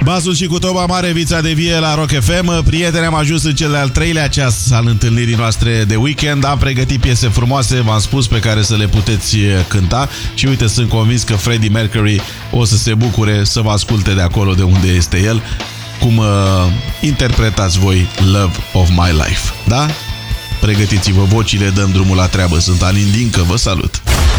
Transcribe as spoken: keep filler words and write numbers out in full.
Bazul și cu Toba Mare, Vița de Vie la Rock F M. Prieteni, am ajuns în cel de-al treilea ceas al întâlnirii noastre de weekend. Am pregătit piese frumoase, v-am spus, pe care să le puteți cânta. Și uite, sunt convins că Freddie Mercury o să se bucure să vă asculte de acolo de unde este el. Cum uh, interpretați voi Love of My Life, da? Pregătiți-vă vocile, dăm drumul la treabă. Sunt Alin Dincă, vă salut!